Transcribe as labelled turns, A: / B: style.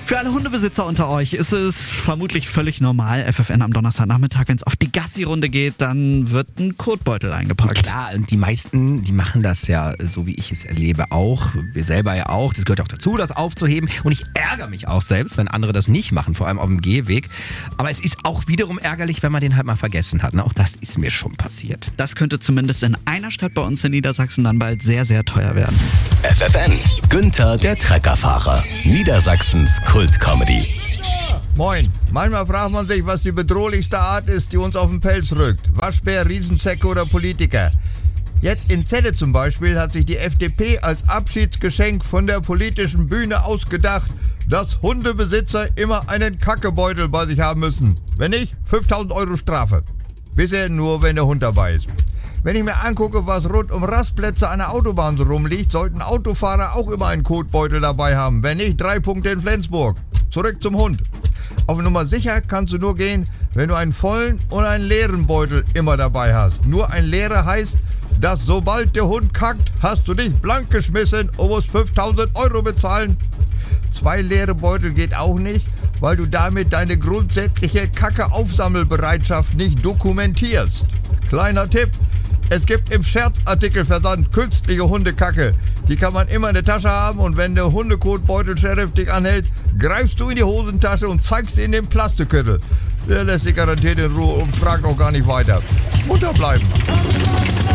A: Für alle Hundebesitzer unter euch ist es vermutlich völlig normal, FFN am Donnerstagnachmittag, wenn es auf die Gassi-Runde geht, dann wird ein Kotbeutel eingepackt.
B: Klar, und die meisten, die machen das ja, so wie ich es erlebe, auch. Wir selber ja auch. Das gehört auch dazu, das aufzuheben. Und ich ärgere mich auch selbst, wenn andere das nicht machen, vor allem auf dem Gehweg. Aber es ist auch wiederum ärgerlich, wenn man den halt mal vergessen hat. Auch das ist mir schon passiert.
A: Das könnte zumindest in einer Stadt bei uns in Niedersachsen dann bald sehr, sehr teuer werden.
C: FFN, Günther der Treckerfahrer. Niedersachsens Kult-Comedy.
D: Moin. Manchmal fragt man sich, was die bedrohlichste Art ist, die uns auf den Pelz rückt. Waschbär, Riesenzecke oder Politiker. Jetzt in Celle zum Beispiel hat sich die FDP als Abschiedsgeschenk von der politischen Bühne ausgedacht, dass Hundebesitzer immer einen Kackebeutel bei sich haben müssen. Wenn nicht, 5.000 Euro Strafe. Bisher nur, wenn der Hund dabei ist. Wenn ich mir angucke, was rund um Rastplätze an der Autobahn so rumliegt, sollten Autofahrer auch immer einen Kotbeutel dabei haben. Wenn nicht, 3 Punkte in Flensburg. Zurück zum Hund. Auf Nummer sicher kannst du nur gehen, wenn du einen vollen und einen leeren Beutel immer dabei hast. Nur ein leerer heißt, dass sobald der Hund kackt, hast du dich blank geschmissen und musst 5.000 Euro bezahlen. 2 leere Beutel geht auch nicht, weil du damit deine grundsätzliche Kacke-Aufsammelbereitschaft nicht dokumentierst. Kleiner Tipp: Es gibt im Scherzartikelversand künstliche Hundekacke. Die kann man immer in der Tasche haben und wenn der Hundekotbeutel-Sheriff dich anhält, greifst du in die Hosentasche und zeigst ihm den Plastikkittel. Der lässt dich garantiert in Ruhe und fragt auch gar nicht weiter. Munter bleiben.